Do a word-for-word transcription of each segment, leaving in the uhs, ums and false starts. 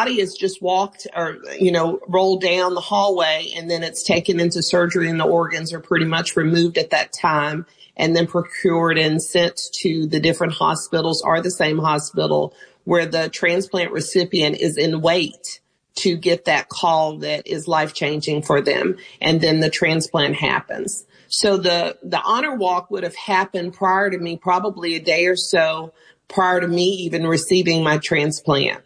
body is just walked or, you know, rolled down the hallway, and then it's taken into surgery, and the organs are pretty much removed at that time and then procured and sent to the different hospitals or the same hospital where the transplant recipient is in wait to get that call that is life-changing for them. And then the transplant happens. So the, the honor walk would have happened prior to me, probably a day or so prior to me even receiving my transplant.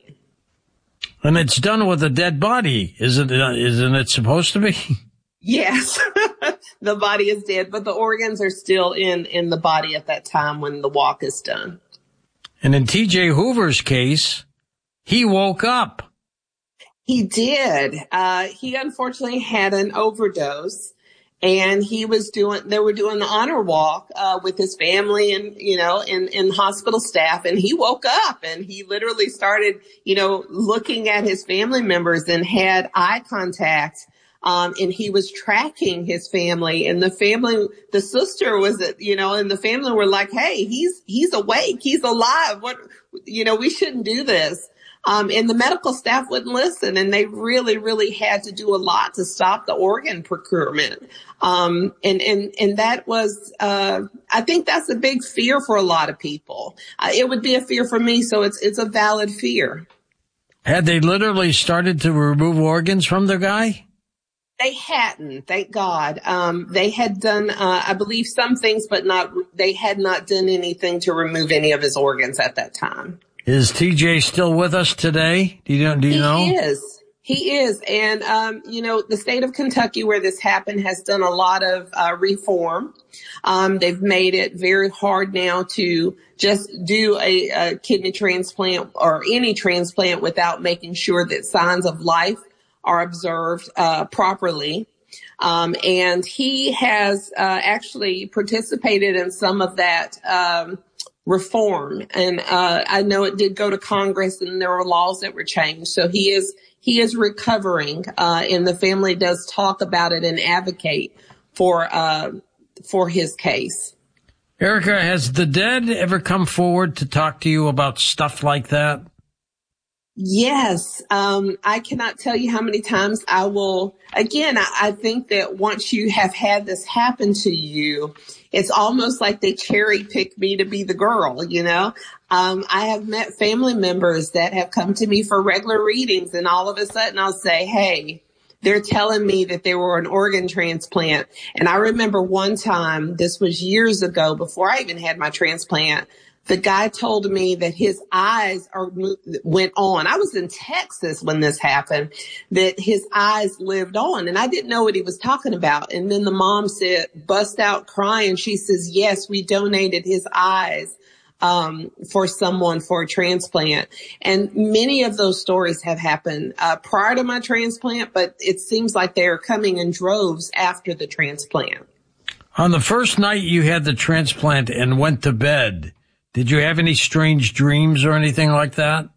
And it's done with a dead body, isn't it? Isn't it supposed to be? Yes. The body is dead, but the organs are still in, in the body at that time when the walk is done. And in T J Hoover's case, he woke up. He did. Uh, he unfortunately had an overdose, and he was doing, they were doing the honor walk, uh, with his family and, you know, and, and hospital staff. And he woke up and he literally started, you know, looking at his family members and had eye contact. Um, and he was tracking his family, and the family, the sister was, you know, and the family were like, hey, he's, he's awake. He's alive. What, you know, we shouldn't do this. Um, and the medical staff wouldn't listen, and they really, really had to do a lot to stop the organ procurement. Um, and, and, and that was, uh, I think that's a big fear for a lot of people. Uh, it would be a fear for me. So it's, it's a valid fear. Had they literally started to remove organs from the guy? They hadn't, thank God. Um, they had done, uh, I believe some things, but not, they had not done anything to remove any of his organs at that time. Is T J still with us today? Do you, do you he know? He is. He is. And, um, you know, the state of Kentucky where this happened has done a lot of, uh, reform. Um, they've made it very hard now to just do a, a kidney transplant or any transplant without making sure that signs of life are observed uh properly. Um and he has uh actually participated in some of that um reform. And uh I know it did go to Congress, and there were laws that were changed. So he is he is recovering, uh and the family does talk about it and advocate for uh for his case. Erica, has the dead ever come forward to talk to you about stuff like that? Yes. Um, I cannot tell you how many times I will, again, I, I think that once you have had this happen to you, it's almost like they cherry pick me to be the girl, you know? Um, I have met family members that have come to me for regular readings, and all of a sudden I'll say, hey, they're telling me that they were an organ transplant. And I remember one time, this was years ago before I even had my transplant, the guy told me that his eyes are went on. I was in Texas when this happened, that his eyes lived on. And I didn't know what he was talking about. And then the mom said, bust out crying. She says, yes, we donated his eyes um for someone for a transplant. And many of those stories have happened uh prior to my transplant, but it seems like they are coming in droves after the transplant. On the first night you had the transplant and went to bed, did you have any strange dreams or anything like that?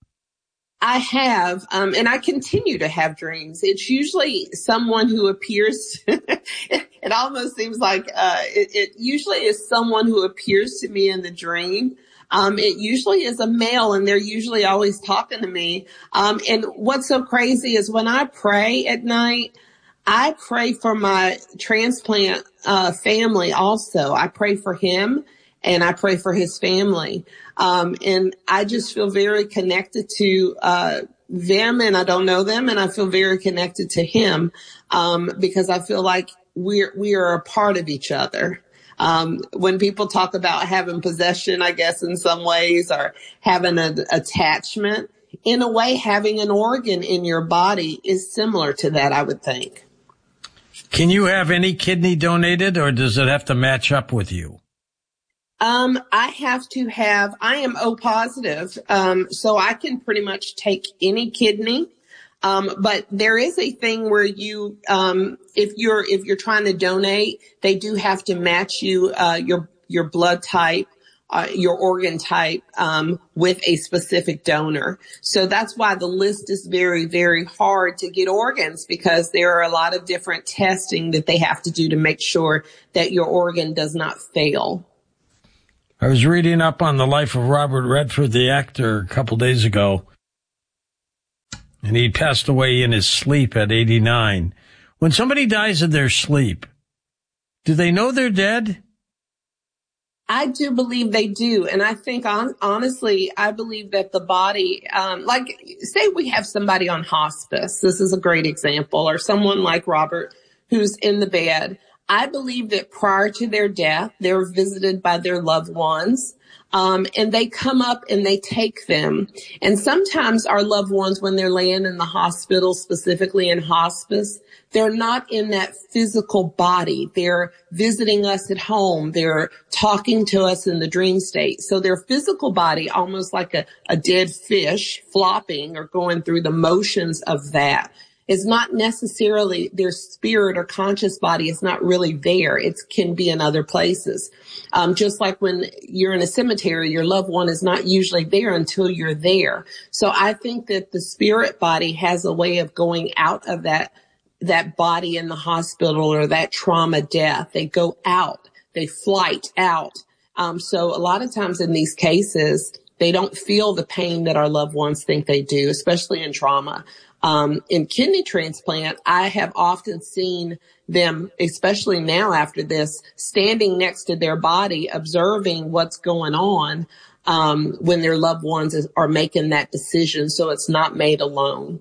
I have, um, and I continue to have dreams. It's usually someone who appears, it almost seems like, uh, it, it usually is someone who appears to me in the dream. Um, it usually is a male, and they're usually always talking to me. Um, and what's so crazy is when I pray at night, I pray for my transplant, uh, family also. I pray for him. And I pray for his family. Um, and I just feel very connected to, uh, them, and I don't know them, and I feel very connected to him, um, because I feel like we're, we are a part of each other. Um, when people talk about having possession, I guess in some ways, or having an attachment, in a way, having an organ in your body is similar to that, I would think. Can you have any kidney donated, or does it have to match up with you? Um, I have to have, I am O positive, um, so I can pretty much take any kidney. Um, but there is a thing where you, um, if you're, if you're trying to donate, they do have to match you, uh, your, your blood type, uh, your organ type, um, with a specific donor. So that's why the list is very, very hard to get organs, because there are a lot of different testing that they have to do to make sure that your organ does not fail. I was reading up on the life of Robert Redford, the actor, a couple days ago. And he passed away in his sleep at eighty-nine. When somebody dies in their sleep, do they know they're dead? I do believe they do. And I think, on, honestly, I believe that the body, um, like, say we have somebody on hospice. This is a great example. Or someone like Robert who's in the bed. I believe that prior to their death, they're visited by their loved ones. Um, and they come up and they take them. And sometimes our loved ones, when they're laying in the hospital, specifically in hospice, they're not in that physical body. They're visiting us at home. They're talking to us in the dream state. So their physical body, almost like a, a dead fish flopping or going through the motions of that, is not necessarily their spirit or conscious body is not really there. It can be in other places. Um, just like when you're in a cemetery, your loved one is not usually there until you're there. So I think that the spirit body has a way of going out of that, that body in the hospital or that trauma death. They go out, they flight out. Um, so a lot of times in these cases, they don't feel the pain that our loved ones think they do, especially in trauma. Um, in kidney transplant, I have often seen them, especially now after this, standing next to their body, observing what's going on, um, when their loved ones is, are making that decision. So it's not made alone.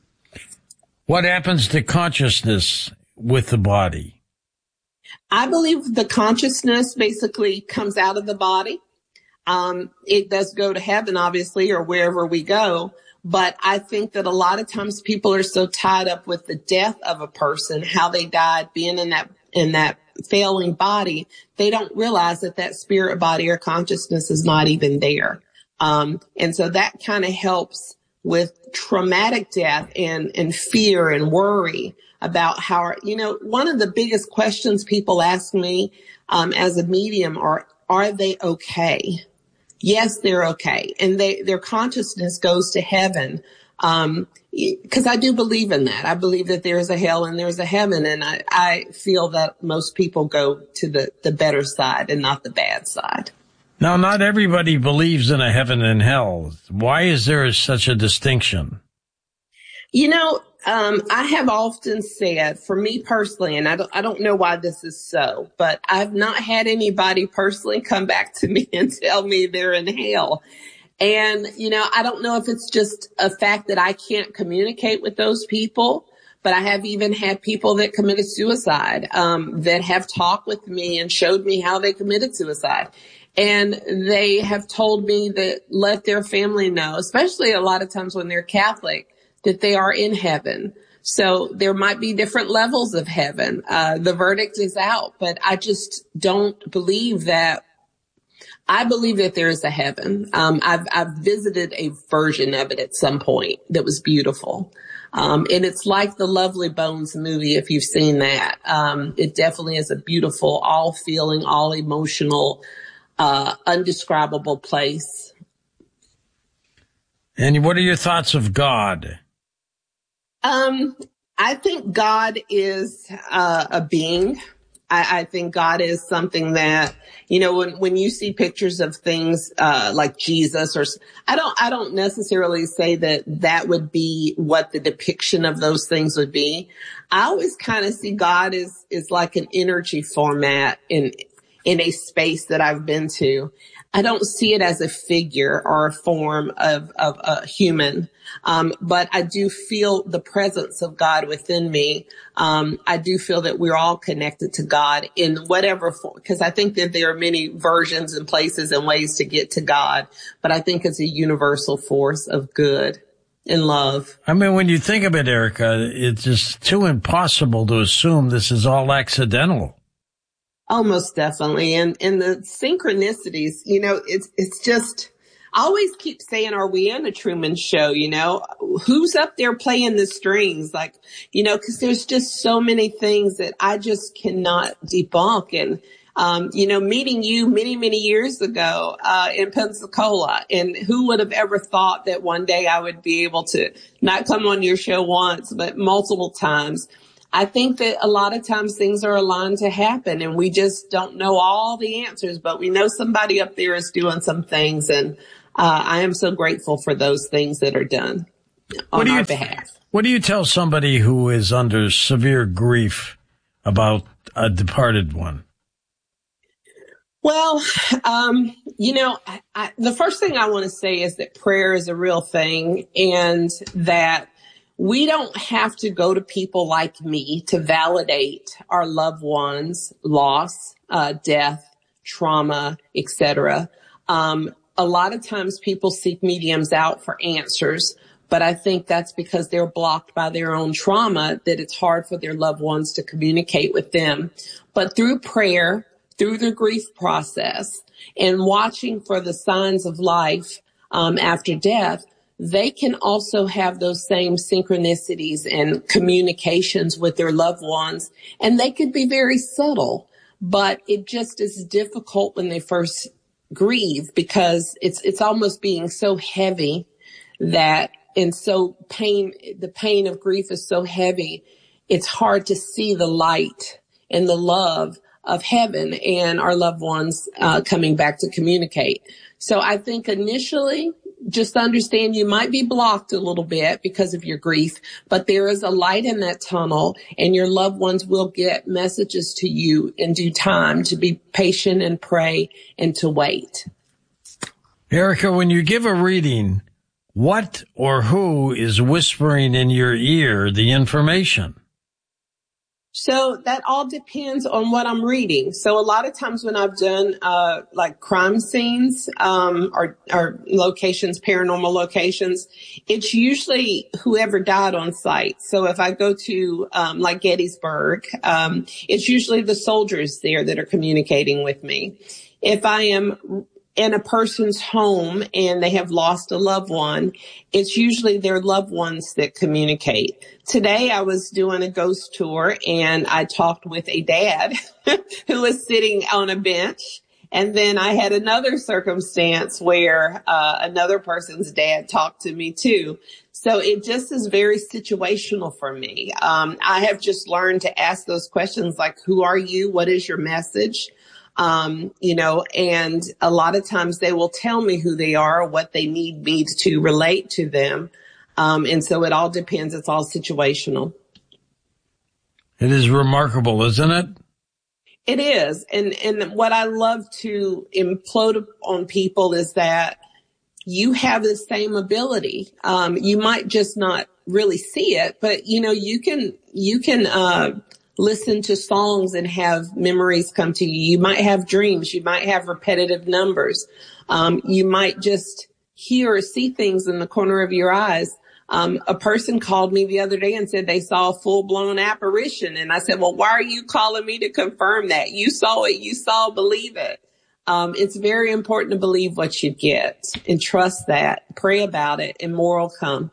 What happens to consciousness with the body? I believe the consciousness basically comes out of the body. Um, it does go to heaven, obviously, or wherever we go. But I think that a lot of times people are so tied up with the death of a person, how they died, being in that, in that failing body, they don't realize that that spirit body or consciousness is not even there. Um, and so that kind of helps with traumatic death and, and fear and worry about how, you know, one of the biggest questions people ask me, um, as a medium are, are they okay? Yes, they're okay. And they, their consciousness goes to heaven. Um, cause I do believe in that. I believe that there's a hell and there's a heaven. And I, I feel that most people go to the, the better side and not the bad side. Now, not everybody believes in a heaven and hell. Why is there such a distinction? You know, um, I have often said, for me personally, and I don't, I don't know why this is so, but I've not had anybody personally come back to me and tell me they're in hell. And, you know, I don't know if it's just a fact that I can't communicate with those people, but I have even had people that committed suicide, um, that have talked with me and showed me how they committed suicide. And they have told me that let their family know, especially a lot of times when they're Catholic, that they are in heaven. So there might be different levels of heaven. Uh, the verdict is out, but I just don't believe that. I believe that there is a heaven. Um, I've, I've visited a version of it at some point that was beautiful. Um, and it's like the Lovely Bones movie, if you've seen that. Um, it definitely is a beautiful, all feeling, all emotional, uh, undescribable place. And what are your thoughts of God? Um, I think God is uh, a being. I, I think God is something that, you know, when, when you see pictures of things, uh, like Jesus or, I don't, I don't necessarily say that that would be what the depiction of those things would be. I always kind of see God as, is like an energy format in, in a space that I've been to. I don't see it as a figure or a form of, of a human. Um, but I do feel the presence of God within me. Um, I do feel that we're all connected to God in whatever form, because I think that there are many versions and places and ways to get to God, but I think it's a universal force of good and love. I mean, when you think of it, Erica, it's just too impossible to assume this is all accidental. Oh, most definitely. And, and the synchronicities, you know, it's, it's just, I always keep saying, are we in a Truman Show? You know, who's up there playing the strings? Like, you know, cause there's just so many things that I just cannot debunk. And, um, you know, meeting you many, many years ago, uh, in Pensacola, and who would have ever thought that one day I would be able to not come on your show once, but multiple times. I think that a lot of times things are aligned to happen and we just don't know all the answers, but we know somebody up there is doing some things. And, uh, I am so grateful for those things that are done. on you, our behalf. What do you tell somebody who is under severe grief about a departed one? Well, um, you know, I, I, the first thing I want to say is that prayer is a real thing, and that we don't have to go to people like me to validate our loved ones' loss, uh, death, trauma, et cetera. Um, a lot of times people seek mediums out for answers, but I think that's because they're blocked by their own trauma, that it's hard for their loved ones to communicate with them. But through prayer, through the grief process, and watching for the signs of life um, after death, they can also have those same synchronicities and communications with their loved ones. And they could be very subtle, but it just is difficult when they first grieve, because it's it's almost being so heavy that, and so pain, the pain of grief is so heavy, it's hard to see the light and the love of heaven and our loved ones uh, coming back to communicate. So I think initially, just understand you might be blocked a little bit because of your grief, but there is a light in that tunnel, and your loved ones will get messages to you in due time, to be patient and pray and to wait. Erica, when you give a reading, what or who is whispering in your ear the information? So that all depends on what I'm reading. So a lot of times when I've done uh like crime scenes um or, or locations, paranormal locations, it's usually whoever died on site. So if I go to um like Gettysburg, um it's usually the soldiers there that are communicating with me. If I am in a person's home and they have lost a loved one, it's usually their loved ones that communicate. Today I was doing a ghost tour, and I talked with a dad who was sitting on a bench. And then I had another circumstance where uh, another person's dad talked to me too. So it just is very situational for me. Um, I have just learned to ask those questions like, who are you? What is your message? Um, you know, and a lot of times they will tell me who they are, what they need me to relate to them. Um, and so it all depends. It's all situational. It is remarkable, isn't it? It is. And, and what I love to implode on people is that you have the same ability. Um, you might just not really see it, but you know, you can, you can, uh, listen to songs and have memories come to you. You might have dreams. You might have repetitive numbers. Um, you might just hear or see things in the corner of your eyes. Um, a person called me the other day and said they saw a full-blown apparition. And I said, well, why are you calling me to confirm that? You saw it. You saw, believe it. Um, it's very important to believe what you get and trust that. Pray about it, and more will come.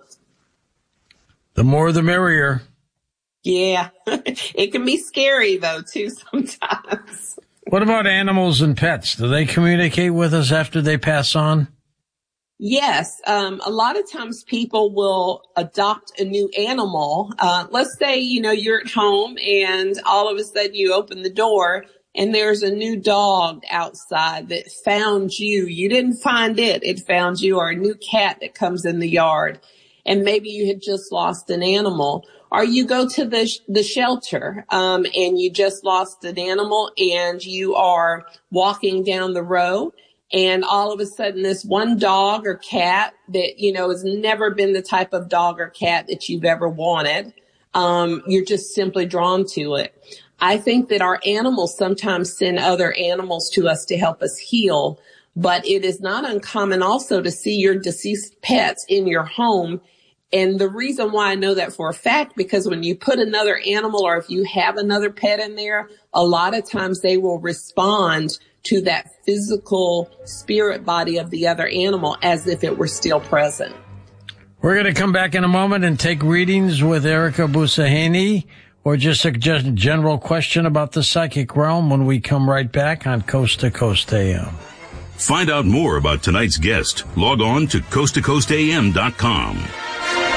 The more the merrier. Yeah, it can be scary, though, too, sometimes. What about animals and pets? Do they communicate with us after they pass on? Yes. Um, a lot of times people will adopt a new animal. Uh, let's say, you know, you're at home and all of a sudden you open the door and there's a new dog outside that found you. You didn't find it. It found you, or a new cat that comes in the yard. And maybe you had just lost an animal. Or you go to the sh- the shelter, um, and you just lost an animal, and you are walking down the row, and all of a sudden this one dog or cat that, you know, has never been the type of dog or cat that you've ever wanted, um, you're just simply drawn to it. I think that our animals sometimes send other animals to us to help us heal, but it is not uncommon also to see your deceased pets in your home. And the reason why I know that for a fact, because when you put another animal, or if you have another pet in there, a lot of times they will respond to that physical spirit body of the other animal as if it were still present. We're going to come back in a moment and take readings with Erica Busaheni, or just a general question about the psychic realm when we come right back on Coast to Coast A M. Find out more about tonight's guest. Log on to coast to coast a m dot com.